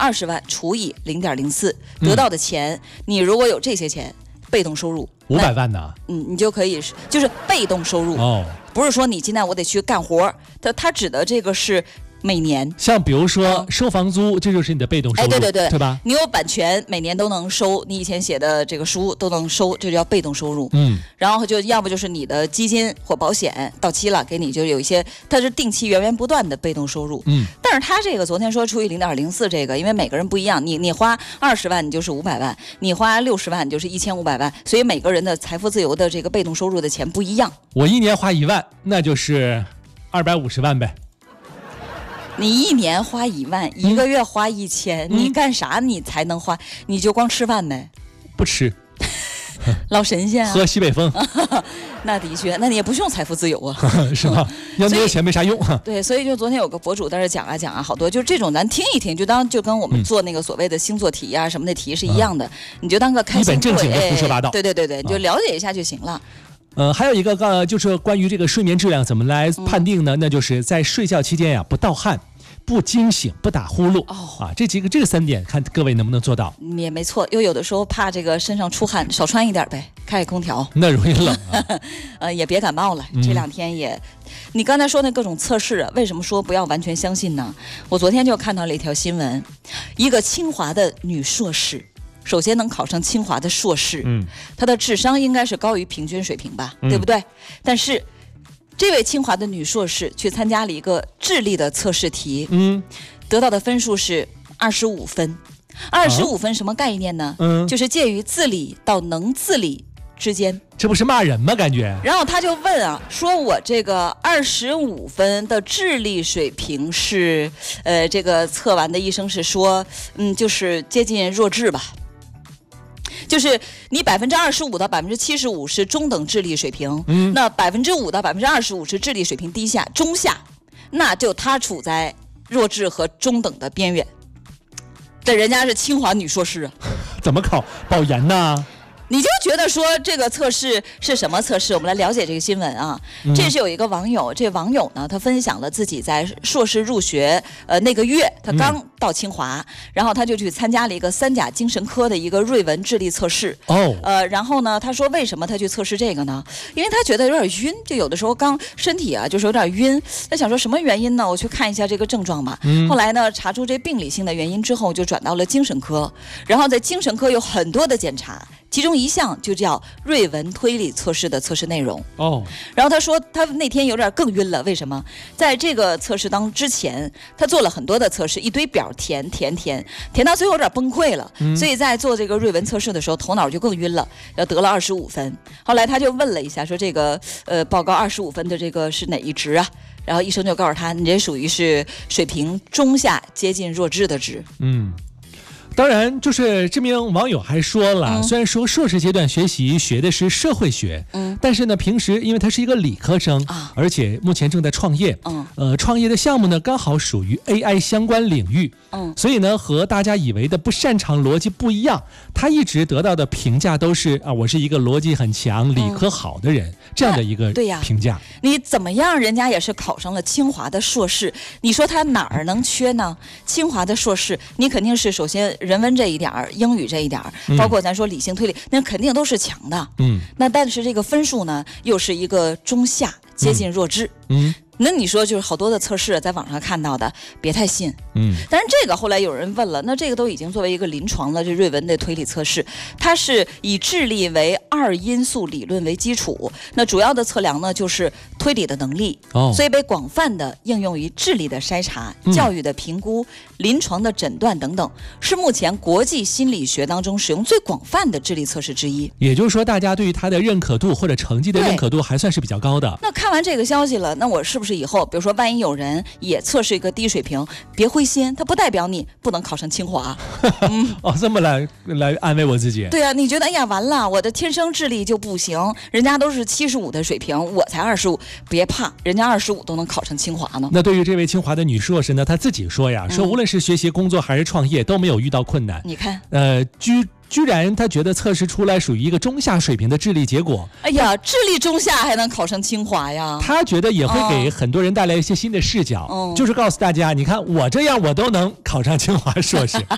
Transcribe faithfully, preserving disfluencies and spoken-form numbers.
二十万除以零点零四，得到的钱，嗯、你如果有这些钱，被动收入五百万呢？ 嗯，你就可以就是被动收入哦，不是说你今天我得去干活，它它指的这个是。每年， 像比如说收房租，嗯、这就是你的被动收入， 哎，对对对， 对吧？ 你有版权，每年都能收，你以前写的这个书都能收，这就叫被动收入。嗯，然后就要不就是你的基金或保险到期了，给你就有一些，它是定期源源不断的被动收入。嗯，但是他这个昨天说除以零点零四，这个因为每个人不一样，你你花二十万你就是五百万，你花六十万你就是一千五百万，所以每个人的财富自由的这个被动收入的钱不一样。 我一年花一万，那就是二百五十万呗。 你一年花一万，一个月花一千、嗯，你干啥你才能花？你就光吃饭呗？ 不吃， 老神仙啊！ 喝西北风。 那的确，那你也不用财富自由啊， 是吧？要没有钱没啥用。 对，所以就昨天有个博主在这讲啊讲啊，好多就是这种，咱听一听，就当就跟我们做那个所谓的星座题啊、什么的题是一样的，嗯、你就当个开心。 一本正经的胡说八道。 哎、对对对对，你就了解一下就行了。 呃，还有一个呃，就是关于这个睡眠质量怎么来判定呢？嗯、那就是在睡觉期间呀，不盗汗。不惊醒，不打呼噜、哦、啊，这几个这三点，看各位能不能做到。 也没错，又有的时候怕这个身上出汗，少穿一点呗，开开空调， 那容易冷、啊。 呃，也别感冒了，这两天也。嗯、你刚才说那各种测试、啊，为什么说不要完全相信呢？我昨天就看到了一条新闻，一个清华的女硕士，首先能考上清华的硕士，嗯，她的智商应该是高于平均水平吧，嗯、对不对？但是。这位清华的女硕士去参加了一个智力的测试题，嗯，得到的分数是二十五分。二十五分什么概念呢？嗯，就是介于自理到能自理之间。 这不是骂人吗？感觉。 然后他就问啊，说我这个二十五分的智力水平是，呃，这个测完的医生是说，嗯，就是接近弱智吧。就是你百分之二十五到百分之七十五是中等智力水平，嗯，那百分之五到百分之二十五是智力水平低下、中下，那就他处在弱智和中等的边缘。这人家是清华女硕士啊， 怎么考？保研呢？ 你就觉得说这个测试是什么测试？我们来了解这个新闻啊。嗯、这是有一个网友，这网友呢，他分享了自己在硕士入学呃那个月，他刚到清华，嗯、然后他就去参加了一个三甲精神科的一个瑞文智力测试。哦。呃，然后呢，他说为什么他去测试这个呢？因为他觉得有点晕，就有的时候刚身体啊就是有点晕，他想说什么原因呢？我去看一下这个症状吧。嗯。后来呢，查出这病理性的原因之后，就转到了精神科，然后在精神科有很多的检查。其中一项就叫瑞文推理测试的测试内容哦，然后他说他那天有点更晕了，为什么？在这个测试当之前，他做了很多的测试，一堆表填填填，填到最后有点崩溃了，嗯、所以在做这个瑞文测试的时候，头脑就更晕了，要得了二十五分。后来他就问了一下，说这个呃报告二十五分的这个是哪一值啊？然后医生就告诉他，你这属于是水平中下，接近弱智的值。嗯。 当然，就是这名网友还说了，嗯、虽然说硕士阶段学习学的是社会学，嗯，但是呢，平时因为他是一个理科生，啊、而且目前正在创业，嗯，呃，创业的项目呢刚好属于 A I 相关领域，嗯，所以呢和大家以为的不擅长逻辑不一样，他一直得到的评价都是啊，我是一个逻辑很强、理科好的人，嗯、这样的一个评价。 你怎么样，人家也是考上了清华的硕士，你说他哪儿能缺呢？清华的硕士，你肯定是首先。人文这一点儿，英语这一点儿，包括咱说理性推理，那肯定都是强的。嗯，那但是这个分数呢，又是一个中下，接近弱智。嗯。嗯那你说就是好多的测试在网上看到的，别太信。嗯，但是这个后来有人问了，那这个都已经作为一个临床的这瑞文的推理测试，它是以智力为二因素理论为基础，那主要的测量呢就是推理的能力，哦，所以被广泛的应用于智力的筛查、教育的评估、嗯、临床的诊断等等，是目前国际心理学当中使用最广泛的智力测试之一。 也就是说，大家对于它的认可度或者成绩的认可度还算是比较高的。 那看完这个消息了，那我是不是以后，比如说万一有人也测试一个低水平，别灰心，它不代表你不能考上清华。 嗯、哦，这么来来安慰我自己。 对啊，你觉得哎呀完了，我的天生智力就不行，人家都是七十五的水平，我才二十五，别怕，人家二十五都能考上清华呢。 那对于这位清华的女硕士呢，她自己说呀，说无论是学习、工作还是创业都没有遇到困难。 你看， 呃，居。居然他觉得测试出来属于一个中下水平的智力结果。 哎呀，智力中下还能考上清华呀？ 他觉得也会给很多人带来一些新的视角，哦、就是告诉大家，你看我这样我都能考上清华硕士。